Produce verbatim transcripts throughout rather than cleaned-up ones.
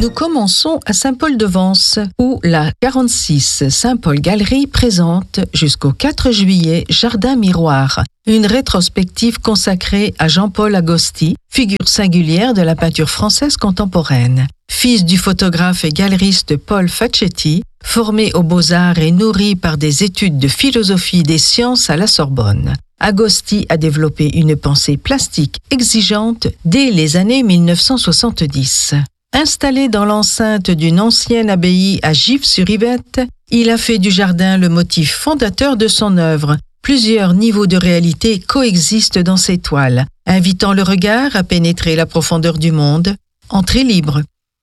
Nous commençons à Saint-Paul-de-Vence, où la quarante-six Saint-Paul Galerie présente jusqu'au quatre juillet Jardin Miroir, une rétrospective consacrée à Jean-Paul Agosti, figure singulière de la peinture française contemporaine. Fils du photographe et galeriste Paul Facchetti, formé aux Beaux-Arts et nourri par des études de philosophie des sciences à la Sorbonne, Agosti a développé une pensée plastique exigeante dès les années mille neuf cent soixante-dix. Installé dans l'enceinte d'une ancienne abbaye à Gif-sur-Yvette, il a fait du jardin le motif fondateur de son œuvre. Plusieurs niveaux de réalité coexistent dans ses toiles, invitant le regard à pénétrer la profondeur du monde. Entrée libre.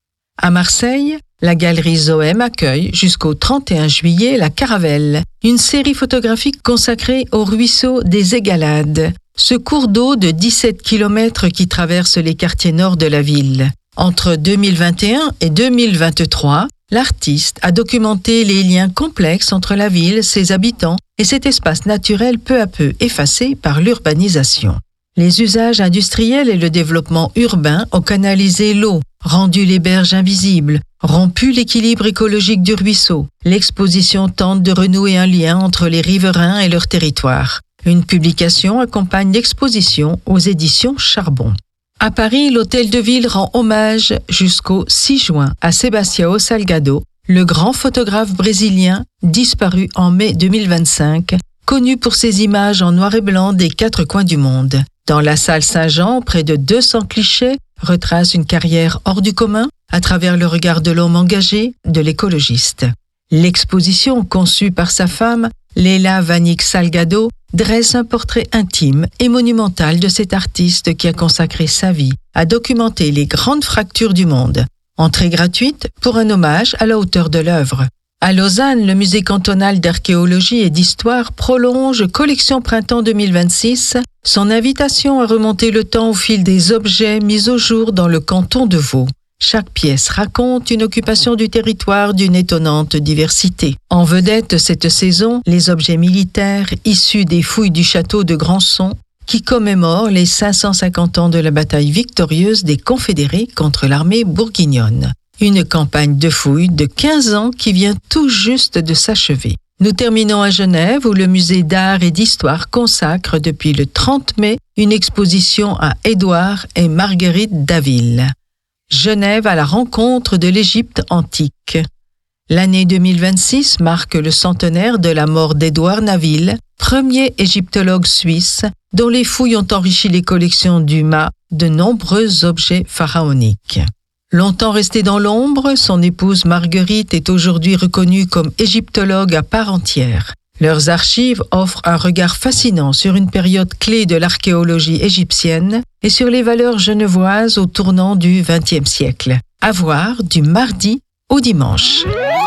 À Marseille, la galerie Zoëm accueille jusqu'au trente et un juillet la Caravelle, une série photographique consacrée au ruisseau des Égalades, ce cours d'eau de dix-sept kilomètres qui traverse les quartiers nord de la ville. Entre deux mille vingt et un et deux mille vingt-trois, l'artiste a documenté les liens complexes entre la ville, ses habitants et cet espace naturel peu à peu effacé par l'urbanisation. Les usages industriels et le développement urbain ont canalisé l'eau, rendu les berges invisibles, rompu l'équilibre écologique du ruisseau. L'exposition tente de renouer un lien entre les riverains et leur territoire. Une publication accompagne l'exposition aux éditions Charbon. À Paris, l'Hôtel de Ville rend hommage jusqu'au six juin à Sebastião Salgado, le grand photographe brésilien disparu en mai deux mille vingt-cinq, connu pour ses images en noir et blanc des quatre coins du monde. Dans la salle Saint-Jean, près de deux cents clichés retracent une carrière hors du commun à travers le regard de l'homme engagé, de l'écologiste. L'exposition, conçue par sa femme, Leila Vanik Salgado, dresse un portrait intime et monumental de cet artiste qui a consacré sa vie à documenter les grandes fractures du monde. Entrée gratuite pour un hommage à la hauteur de l'œuvre. À Lausanne, le musée cantonal d'archéologie et d'histoire prolonge Collection Printemps deux mille vingt-six son invitation à remonter le temps au fil des objets mis au jour dans le canton de Vaud. Chaque pièce raconte une occupation du territoire d'une étonnante diversité. En vedette cette saison, les objets militaires issus des fouilles du château de Grandson qui commémorent les cinq cent cinquante ans de la bataille victorieuse des Confédérés contre l'armée bourguignonne. Une campagne de fouilles de quinze ans qui vient tout juste de s'achever. Nous terminons à Genève où le musée d'art et d'histoire consacre depuis le trente mai une exposition à Édouard et Marguerite Daville. Genève à la rencontre de l'Égypte antique. L'année deux mille vingt-six marque le centenaire de la mort d'Édouard Naville, premier égyptologue suisse, dont les fouilles ont enrichi les collections du M A de nombreux objets pharaoniques. Longtemps resté dans l'ombre, son épouse Marguerite est aujourd'hui reconnue comme égyptologue à part entière. Leurs archives offrent un regard fascinant sur une période clé de l'archéologie égyptienne et sur les valeurs genevoises au tournant du vingtième siècle. À voir du mardi au dimanche.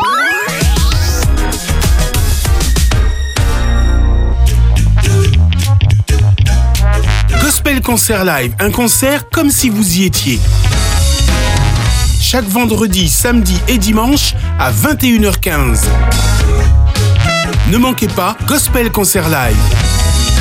Gospel Concert Live, un concert comme si vous y étiez. Chaque vendredi, samedi et dimanche à vingt et une heures quinze. Ne manquez pas Gospel Concert Live.